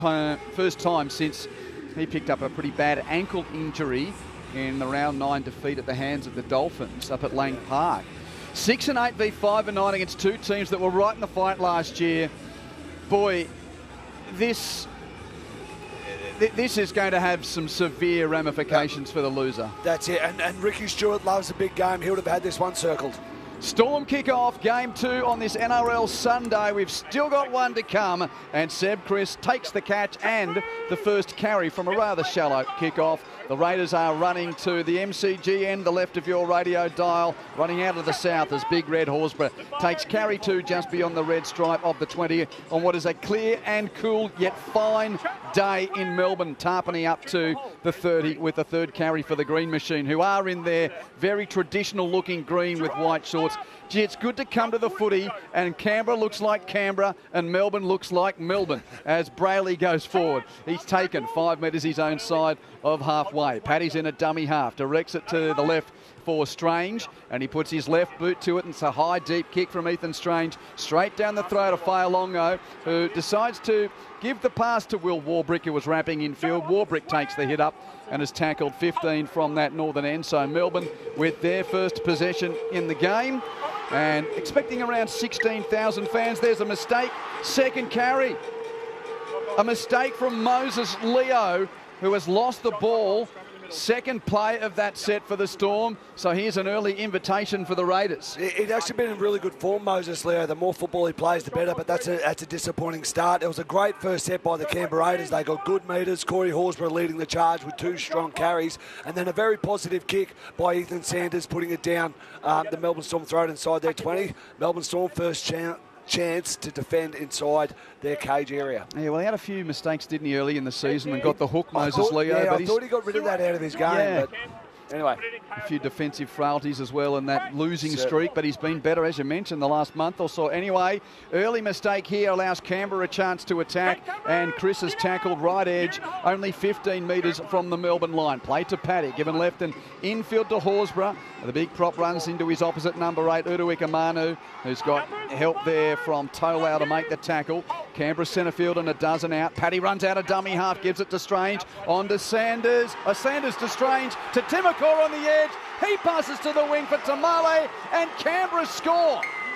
First time since he picked up a pretty bad ankle injury in the round 9 defeat at the hands of the Dolphins up at Lang Park. 6-8 v 5-9 against two teams that were right in the fight last year. Boy, this is going to have some severe ramifications for the loser. That's it, and Ricky Stewart loves a big game. He would have had this one circled. Storm kick-off, game 2 on this NRL Sunday. We've still got one to come, and Seb Chris takes the catch and the first carry from a rather shallow kick-off. The Raiders are running to the MCG end, the left of your radio dial, running out of the south as Big Red Horsburgh takes carry 2 just beyond the red stripe of the 20 on what is a clear and cool yet fine day in Melbourne. Tarpany up to the 30 with the third carry for the Green Machine, who are in their very traditional looking green with white shorts. Gee, it's good to come to the footy, and Canberra looks like Canberra and Melbourne looks like Melbourne as Brayley goes forward. He's taken 5 metres his own side of halfway. Paddy's in a dummy half, directs it to the left for Strange, and he puts his left boot to it, and it's a high deep kick from Ethan Strange straight down the throat of Fa'alongo, who decides to give the pass to Will Warbrick, who was wrapping infield. Warbrick takes the hit up and has tackled 15 from that northern end. So Melbourne with their first possession in the game and expecting around 16,000 fans. There's a mistake. Second carry. A mistake from Moses Leo, who has lost the ball. Second play of that set for the Storm. So here's an early invitation for the Raiders. He'd actually been in really good form, Moses Leo. The more football he plays, the better, but that's a disappointing start. It was a great first set by the Canberra Raiders. They got good metres. Corey Horsburgh leading the charge with 2 strong carries, and then a very positive kick by Ethan Sanders, putting it down the Melbourne Storm throat inside their 20. Melbourne Storm first chance to defend inside their cage area. Yeah, well, he had a few mistakes, didn't he, early in the season and got the hook, Moses Leo. Yeah, but I thought he got rid of that out of his game. Yeah. But anyway. A few defensive frailties as well in that losing streak, but he's been better, as you mentioned, the last month or so. Anyway, early mistake here allows Canberra a chance to attack, and Chris has tackled right edge, only 15 metres from the Melbourne line. Play to Paddy, given left and infield to Horsburgh. The big prop runs into his opposite, number 8, Uduika Manu, who's got help there from Tolau to make the tackle. Canberra centre field and a dozen out. Paddy runs out a dummy half, gives it to Strange, on to Sanders. Sanders to Strange, to Timokor on the edge. He passes to the wing for Tamale, and Canberra score.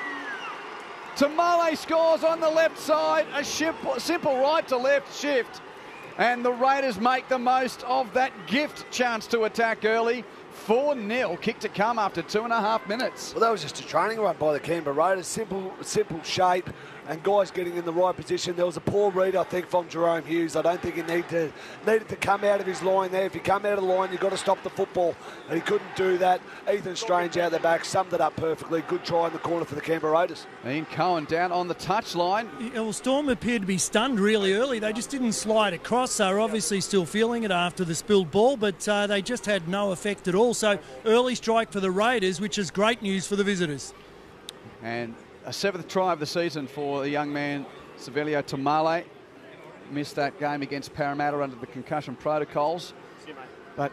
Tamale scores on the left side, a simple right to left shift. And the Raiders make the most of that gift chance to attack early. 4-0, kick to come after 2.5 minutes. Well, that was just a training run by the Canberra Raiders. Simple shape and guys getting in the right position. There was a poor read, I think, from Jerome Hughes. I don't think he needed to come out of his line there. If you come out of the line, you've got to stop the football. And he couldn't do that. Ethan Strange out the back, summed it up perfectly. Good try in the corner for the Canberra Raiders. Ian Cohen down on the touchline. Well, Storm appeared to be stunned really early. They just didn't slide across. They were obviously still feeling it after the spilled ball, but they just had no effect at all. So early strike for the Raiders, which is great news for the visitors. And a 7th try of the season for the young man, Savelio Tamale. Missed that game against Parramatta under the concussion protocols. But,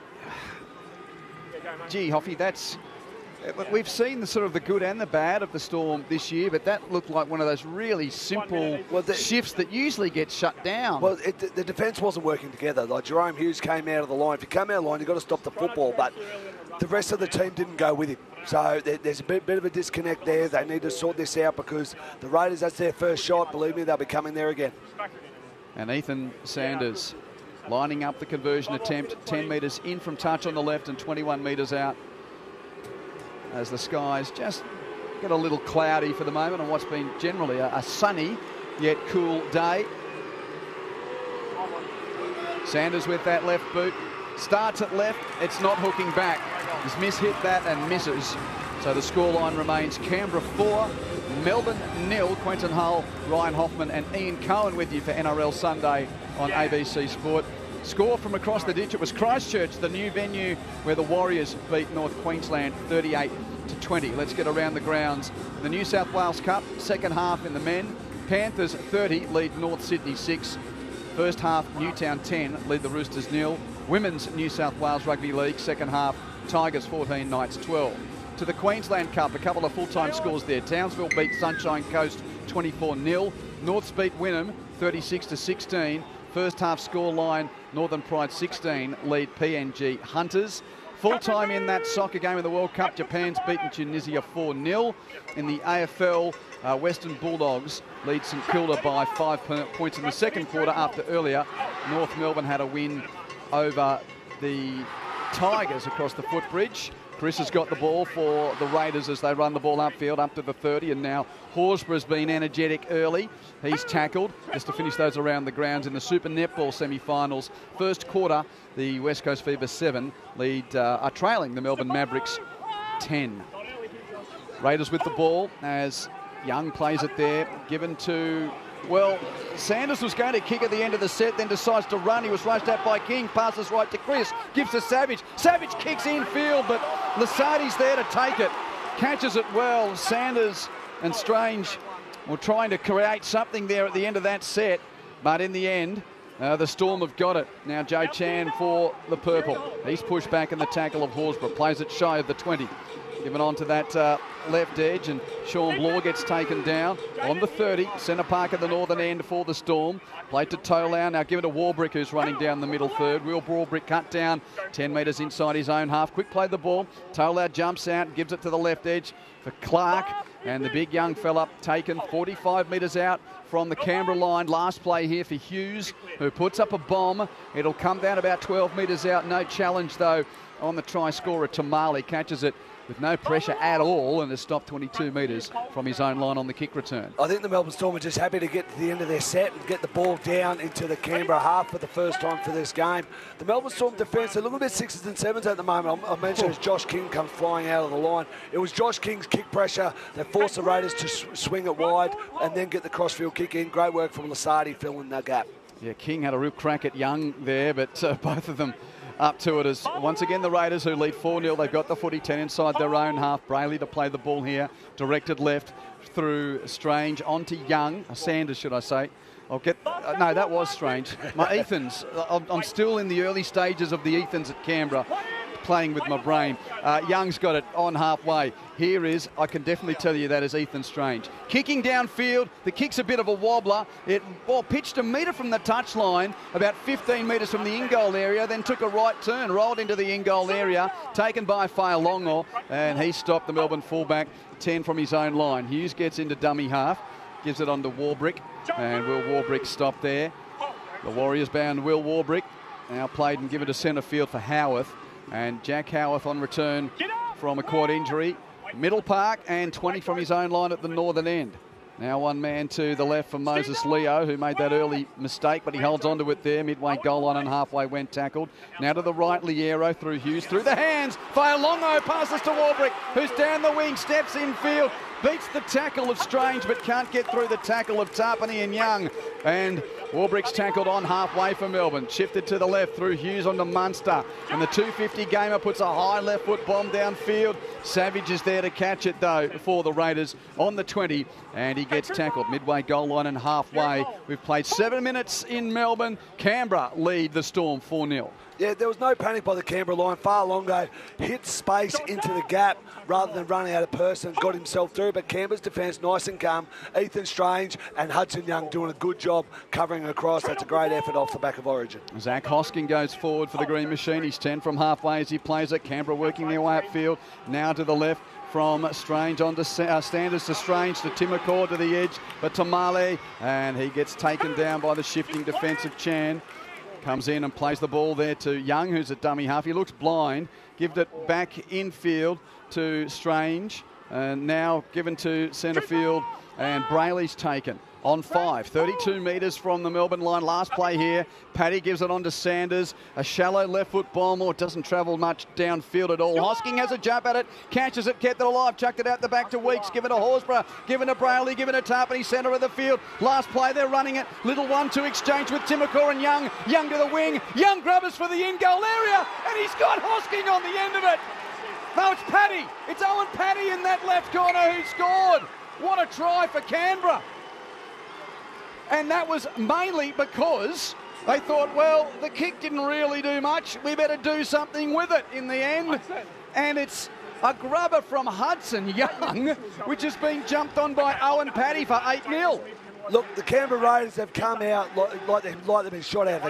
gee, Hoffy, we've seen the sort of the good and the bad of the Storm this year, but that looked like one of those really simple shifts that usually get shut down. Well, the defence wasn't working together. Like Jerome Hughes came out of the line. If you come out of the line, you've got to stop the football, but the rest of the team didn't go with him. So there's a bit of a disconnect there. They need to sort this out because the Raiders, that's their first shot. Believe me, they'll be coming there again. And Ethan Sanders lining up the conversion attempt, 10 metres in from touch on the left and 21 metres out, as the skies just get a little cloudy for the moment on what's been generally a sunny yet cool day. Sanders with that left boot, starts at left, it's not hooking back. He's mishit that and misses. So the scoreline remains Canberra 4, Melbourne 0. Quentin Hull, Ryan Hoffman and Ian Cohen with you for NRL Sunday on ABC Sport. Score from across the ditch, it was Christchurch, the new venue where the Warriors beat North Queensland 38-20. Let's get around the grounds. The New South Wales Cup, second half in the men. Panthers 30 lead North Sydney 6. First half, Newtown 10 lead the Roosters 0. Women's New South Wales Rugby League, second half, Tigers 14, Knights 12. To the Queensland Cup, a couple of full-time scores there. Townsville beat Sunshine Coast 24-0. Norths beat Wynnum 36-16. First half scoreline, Northern Pride 16 lead PNG Hunters. Full time in that soccer game of the World Cup, Japan's beaten Tunisia 4-0. In the AFL, Western Bulldogs lead St Kilda by 5 points in the second quarter after earlier North Melbourne had a win over the Tigers across the footbridge. Chris has got the ball for the Raiders as they run the ball upfield up to the 30, and now Horsburgh's been energetic early. He's tackled just to finish those around the grounds in the Super Netball semi-finals. First quarter, the West Coast Fever 7 are trailing the Melbourne Mavericks 10. Raiders with the ball as Young plays it there, given to, well, Sanders was going to kick at the end of the set, then decides to run. He was rushed at by King, passes right to Chris, gives to Savage. Savage kicks infield, but Lasardi's there to take it. Catches it well. Sanders and Strange were trying to create something there at the end of that set, but in the end, the Storm have got it. Now Joe Chan for the purple. He's pushed back in the tackle of Horsburgh, plays it shy of the 20. Given on to that left edge, and Sean Bloor gets taken down on the 30. Centre park at the northern end for the Storm. Played to Tolau, now given to Warbrick, who's running down the middle third. Will Warbrick cut down 10 metres inside his own half. Quick play the ball. Tolau jumps out and gives it to the left edge for Clark. And the big young fella taken 45 metres out from the Canberra line. Last play here for Hughes, who puts up a bomb. It'll come down about 12 metres out. No challenge, though, on the try scorer. Tamale catches it with no pressure at all and has stopped 22 metres from his own line on the kick return. I think the Melbourne Storm are just happy to get to the end of their set and get the ball down into the Canberra half for the first time for this game. The Melbourne Storm defence, they're looking a bit 6s and 7s at the moment. I mentioned as Josh King comes flying out of the line. It was Josh King's kick pressure that forced the Raiders to swing it wide and then get the crossfield kick in. Great work from Lasardi filling that gap. Yeah, King had a real crack at Young there, but both of them up to it as once again the Raiders, who lead 4-0. They've got the footy 10 inside their own half. Brayley to play the ball here, directed left through Strange onto Young, Sanders should I say. I'll get, no, that was Strange. My Ethans, I'm still in the early stages of the Ethans at Canberra, playing with my brain. Young's got it on halfway. Here is, I can definitely tell you that is Ethan Strange. Kicking downfield, the kick's a bit of a wobbler. It pitched a metre from the touchline, about 15 metres from the in-goal area, then took a right turn, rolled into the in-goal area, taken by Fa'alongo, and he stopped the Melbourne fullback 10 from his own line. Hughes gets into dummy half, gives it on to Warbrick, and Will Warbrick stopped there. The Warriors bound Will Warbrick, now played and given to centre field for Howarth. And Jack Howarth on return from a quad injury. Middle park and 20 from his own line at the northern end. Now one man to the left for Moses Leo, who made that early mistake, but he holds on to it there. Midway goal line and halfway when tackled. Now to the right, Liero through Hughes, through the hands. Fa'alongo passes to Warbrick, who's down the wing, steps in field. Beats the tackle of Strange, but can't get through the tackle of Tarpany and Young. And Warbrick's tackled on halfway for Melbourne. Shifted to the left through Hughes onto Munster. And the 250 gamer puts a high left foot bomb downfield. Savage is there to catch it, though, for the Raiders on the 20. And he gets tackled midway goal line and halfway. We've played 7 minutes in Melbourne. Canberra lead the Storm 4-0. Yeah, there was no panic by the Canberra line. Fa'alongo hit space into the gap rather than running out of person, got himself through. But Canberra's defence nice and calm. Ethan Strange and Hudson Young doing a good job covering across. That's a great effort off the back of Origin. Zach Hosking goes forward for the Green Machine. He's 10 from halfway as he plays it. Canberra working their way upfield. Now to the left from Strange on to Sanders to Strange to Timokor to the edge. But Tamale, and he gets taken down by the shifting defensive Chan. Comes in and plays the ball there to Young, who's a dummy half. He looks blind. Gives it back infield to Strange. And now given to centre field. And Brayley's taken on 5. 32 metres from the Melbourne line. Last play here. Paddy gives it on to Sanders. A shallow left foot bomb, or it doesn't travel much downfield at all. Hosking has a jump at it. Catches it, kept it alive. Chucked it out the back to Weeks. Given to Horsburgh. Given to Brayley. Given to Tarpany. Centre of the field. Last play, they're running it. Little 1-2 exchange with Timokor and Young. Young to the wing. Young grubbers for the in-goal area. And he's got Hosking on the end of it. No, it's Paddy. It's Owen Paddy in that left corner who scored. What a try for Canberra. And that was mainly because they thought, well, the kick didn't really do much. We better do something with it in the end. And it's a grubber from Hudson Young, which has been jumped on by Owen Paddy for 8-0. Look, the Canberra Raiders have come out like they've been shot out of the